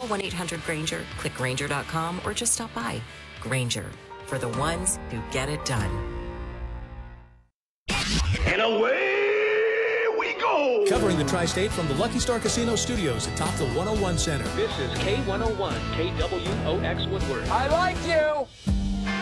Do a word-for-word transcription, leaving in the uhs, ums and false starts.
one eight hundred Grainger, click Grainger dot com, or just stop by. Grainger, for the ones who get it done. And away we go! Covering the Tri-State from the Lucky Star Casino Studios atop the one oh one Center. This is K one oh one, K W O X Woodward. I like you!